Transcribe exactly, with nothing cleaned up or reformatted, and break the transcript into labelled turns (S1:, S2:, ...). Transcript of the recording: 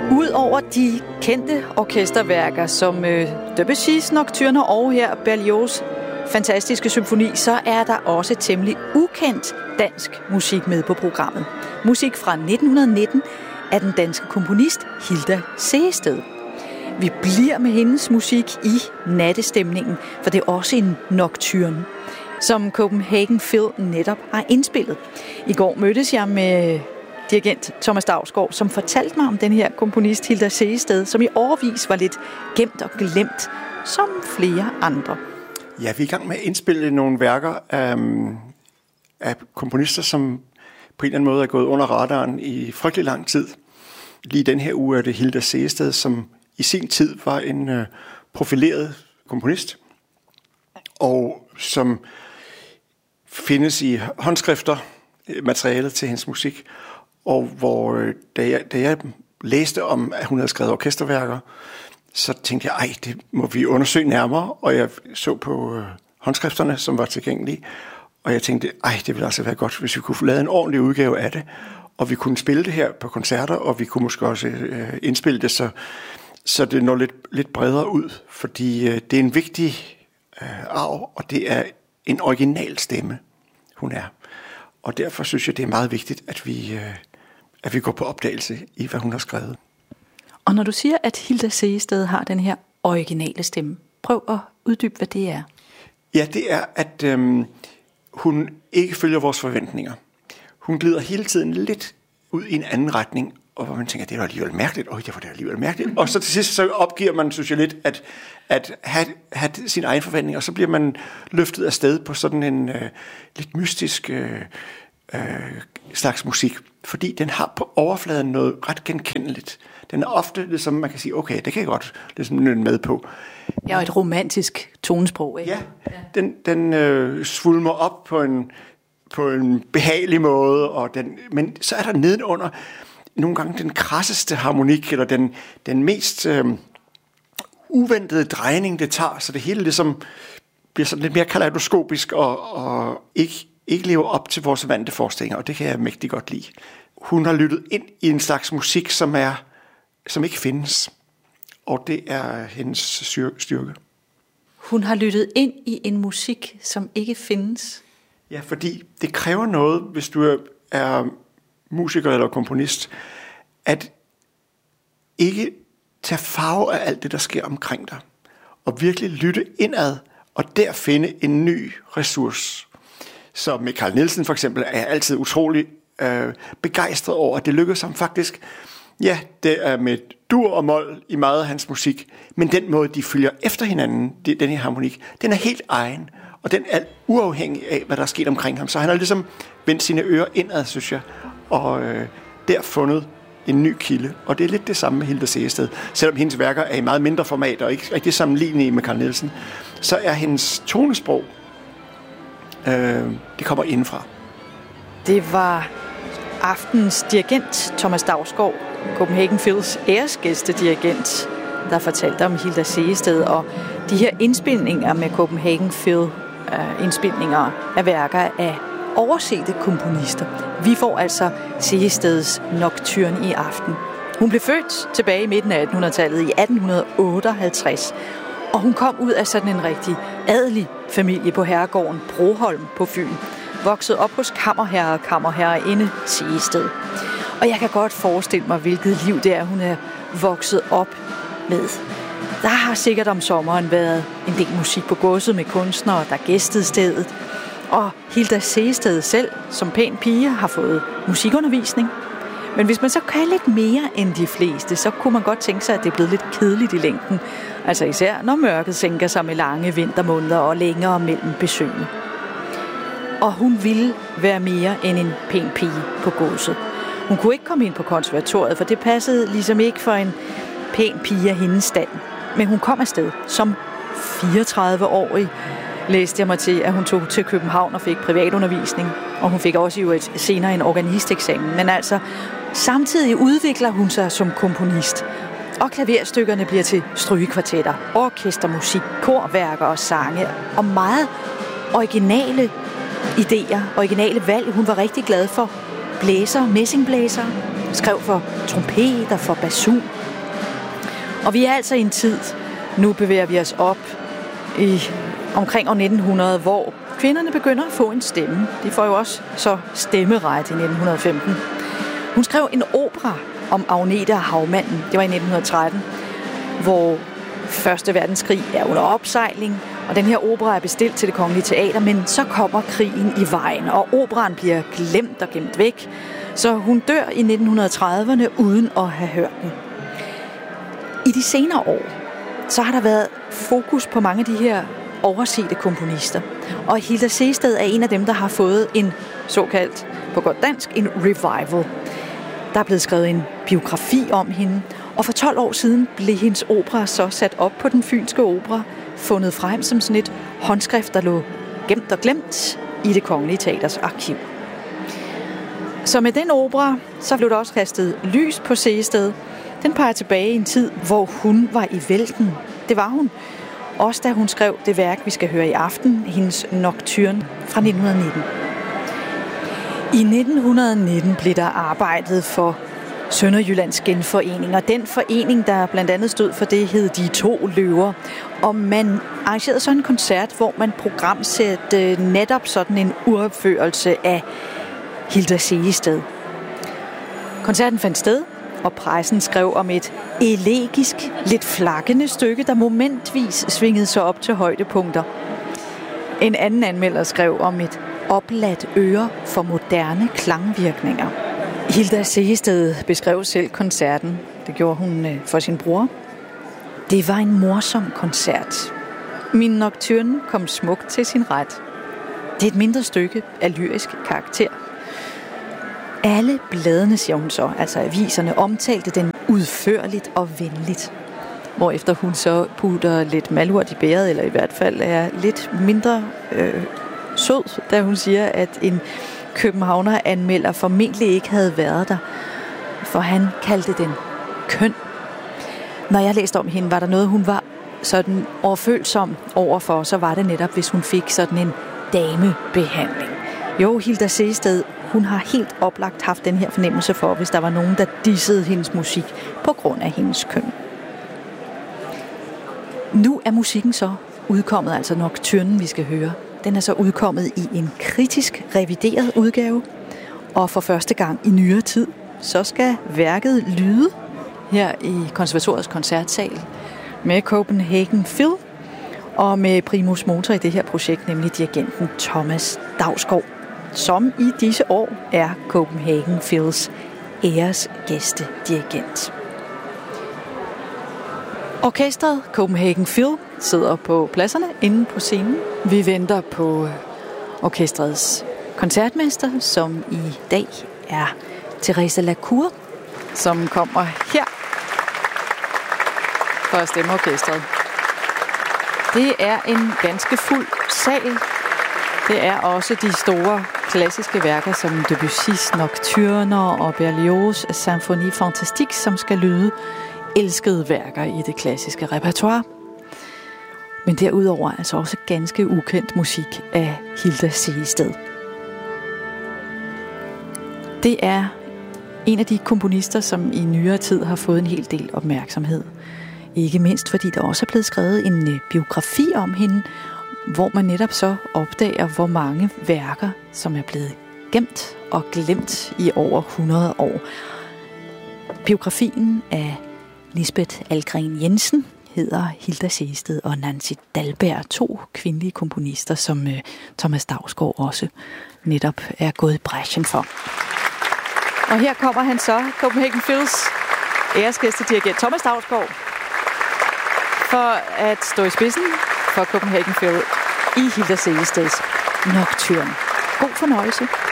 S1: Udover de kendte orkesterværker som øh, Debussy's Nocturne og her Berlioz' fantastiske symfoni, så er der også temmelig ukendt dansk musik med på programmet. Musik fra nitten nitten af den danske komponist Hilda Sehested. Vi bliver med hendes musik i nattestemningen, for det er også en nocturne, som Copenhagen Phil netop har indspillet. I går mødtes jeg med dirigent Thomas Dausgaard, som fortalte mig om den her komponist Hilda Sehested, som i årevis var lidt gemt og glemt, som flere andre.
S2: Ja, vi er i gang med at indspille nogle værker af, af komponister, som på en eller anden måde er gået under radaren i frygtelig lang tid. Lige den her uge er det Hilda Sehested, som i sin tid var en uh, profileret komponist, og som findes i håndskrifter, materialet til hendes musik, og hvor da jeg, da jeg læste om, at hun havde skrevet orkesterværker, så tænkte jeg, ej, det må vi undersøge nærmere, og jeg så på øh, håndskrifterne, som var tilgængelige, og jeg tænkte, ej, det ville altså være godt, hvis vi kunne få lavet en ordentlig udgave af det, og vi kunne spille det her på koncerter, og vi kunne måske også øh, indspille det, så, så det når lidt, lidt bredere ud, fordi øh, det er en vigtig øh, arv, og det er en original stemme, hun er. Og derfor synes jeg, det er meget vigtigt, at vi, øh, at vi går på opdagelse i, hvad hun har skrevet.
S1: Og når du siger, at Hilda Sehested har den her originale stemme, prøv at uddybe, hvad det er.
S2: Ja, det er, at øhm, hun ikke følger vores forventninger. Hun glider hele tiden lidt ud i en anden retning, og hvor man tænker, det er alligevel mærkeligt, og det var det alligevel mærkeligt. Og så til sidst så opgiver man, synes jeg lidt, at, at have, have sin egen forventning, og så bliver man løftet afsted på sådan en øh, lidt mystisk øh, øh, slags musik, fordi den har på overfladen noget ret genkendeligt. Den er ofte, ligesom man kan sige, okay, det kan jeg godt ligesom nynne med på.
S1: Ja, og et romantisk tonesprog, ikke?
S2: Ja, den, den øh, svulmer op på en, på en behagelig måde, og den, men så er der nedenunder nogle gange den krasseste harmonik, eller den, den mest øh, uventede drejning, det tager, så det hele ligesom bliver sådan lidt mere kaleidoskopisk, og, og ikke, ikke lever op til vores vante forestillinger, og det kan jeg mægtig godt lide. Hun har lyttet ind i en slags musik, som er som ikke findes, og det er hendes styrke.
S1: Hun har lyttet ind i en musik, som ikke findes?
S2: Ja, fordi det kræver noget, hvis du er musiker eller komponist, at ikke tage farve af alt det, der sker omkring dig, og virkelig lytte indad, og der finde en ny ressource. Så med Carl Nielsen for eksempel er jeg altid utrolig øh, begejstret over, at det lykkedes ham faktisk. Ja, det er med dur og mol i meget af hans musik, men den måde, de følger efter hinanden, den her harmonik, den er helt egen, og den er uafhængig af, hvad der er sket omkring ham. Så han har ligesom vendt sine ører indad, synes jeg, og øh, der fundet en ny kilde. Og det er lidt det samme med Hilda Sehested. Selvom hendes værker er i meget mindre format, og ikke rigtig sammenlignelige med Carl Nielsen, så er hendes tonesprog, øh, det kommer indenfra.
S1: Det var aftens dirigent Thomas Dausgaard, Copenhagen Phils æresgæstedirigent, der fortalte om Hilda Sehested og de her indspilninger med Copenhagen Phil, uh, indspilninger af værker af oversete komponister. Vi får altså Sehesteds Nocturne i aften. Hun blev født tilbage i midten af attenhundredetallet i atten otteoghalvtreds, og hun kom ud af sådan en rigtig adelig familie på herregården Broholm på Fyn, vokset op hos kammerherre og kammerherreinde Sehested. Og jeg kan godt forestille mig, hvilket liv det er, hun er vokset op med. Der har sikkert om sommeren været en del musik på godset med kunstnere, der gæstede stedet. Og Hilda Sehested selv, som pæn pige, har fået musikundervisning. Men hvis man så kan lidt mere end de fleste, så kunne man godt tænke sig, at det er blevet lidt kedeligt i længden. Altså især når mørket sænker sig med lange vintermåneder og længere mellem besøgene. Og hun ville være mere end en pæn pige på godset. Hun kunne ikke komme ind på konservatoriet, for det passede ligesom ikke for en pæn pige af hendes stand. Men hun kom afsted som fireogtredive-årig. Læste jeg mig til, at hun tog til København og fik privatundervisning. Og hun fik også jo et, senere en organisteksamen. Men altså, samtidig udvikler hun sig som komponist. Og klaverstykkerne bliver til strygekvartetter, orkestermusik, korværker og sange. Og meget originale idéer, originale valg. Hun var rigtig glad for blæser, messingblæser. Skrev for trompeter, for basun, Og vi er altså i en tid, nu bevæger vi os op i omkring år nitten hundrede, hvor kvinderne begynder at få en stemme. De får jo også så stemmeret i nitten femten. Hun skrev en opera om Agnete og havmanden. Det var i nitten tretten, hvor Første Verdenskrig er under opsejling, og den her opera er bestilt til Det Kongelige Teater, men så kommer krigen i vejen, og operaen bliver glemt og gemt væk, så hun dør i nitten trediverne uden at have hørt den. I de senere år, så har der været fokus på mange af de her oversete komponister, og Hilda Sehested er en af dem, der har fået en såkaldt, på godt dansk, en revival. Der er blevet skrevet en biografi om hende, og for tolv år siden blev hendes opera så sat op på den Fynske Opera, fundet frem som sådan et håndskrift, der lå gemt og glemt i Det Kongelige Teaters arkiv. Så med den opera, så blev der også kastet lys på Sehested. Den peger tilbage i en tid, hvor hun var i vælten. Det var hun. Også da hun skrev det værk, vi skal høre i aften, hendes Nocturne fra nitten nitten. I nitten nitten blev der arbejdet for Sønderjyllands Genforening, og den forening, der blandt andet stod for det, hed De To Løver. Og man arrangerede sådan en koncert, hvor man programsatte netop sådan en uropførelse af Hilda Sehested. Koncerten fandt sted, og pressen skrev om et elegisk, lidt flakkende stykke, der momentvis svingede sig op til højdepunkter. En anden anmelder skrev om et opladt øre for moderne klangvirkninger. Hilda Sehested beskrev selv koncerten. Det gjorde hun for sin bror. Det var en morsom koncert. Min Nocturne kom smukt til sin ret. Det er et mindre stykke af lyrisk karakter. Alle bladene, siger hun så, altså aviserne, omtalte den udførligt og venligt. Hvorefter hun så putter lidt malurt i bæret, eller i hvert fald er lidt mindre øh, sød, da hun siger, at en københavner anmelder formentlig ikke havde været der, for han kaldte den køn. Når jeg læste om hende, var der noget, hun var sådan overfølsom overfor, så var det netop, hvis hun fik sådan en damebehandling. Jo, Hilda Sehested, hun har helt oplagt haft den her fornemmelse for, hvis der var nogen, der dissede hendes musik på grund af hendes køn. Nu er musikken så udkommet, altså Nocturnen, vi skal høre. Den er så udkommet i en kritisk revideret udgave, og for første gang i nyere tid, så skal værket lyde her i Konservatoriets koncertsal med Copenhagen Phil og med primus motor i det her projekt, nemlig dirigenten Thomas Dausgaard, som i disse år er Copenhagen Phils æresgæstedirigent. Orkestret Copenhagen Phil sidder på pladserne inde på scenen. Vi venter på orkestrets koncertmester, som i dag er Therese Lacour, som kommer her for at stemme orkestret. Det er en ganske fuld sal. Det er også de store klassiske værker som Debussys Nocturner og Berlioz' Symphonie Fantastique, som skal lyde elskede værker i det klassiske repertoire. Men derudover altså også ganske ukendt musik af Hilda Sehested. Det er en af de komponister, som i nyere tid har fået en hel del opmærksomhed. Ikke mindst fordi der også er blevet skrevet en biografi om hende, hvor man netop så opdager, hvor mange værker, som er blevet gemt og glemt i over hundrede år. Biografien af Lisbeth Algren Jensen hedder Hilda Sehested og Nancy Dalberg, to kvindelige komponister, som uh, Thomas Dausgaard også netop er gået i brechen for. Og her kommer han så, Copenhagen Phils æresgæstedirigent Thomas Dausgaard, for at stå i spidsen for Copenhagen Phil i Hilda Sehesteds Nocturne. God fornøjelse.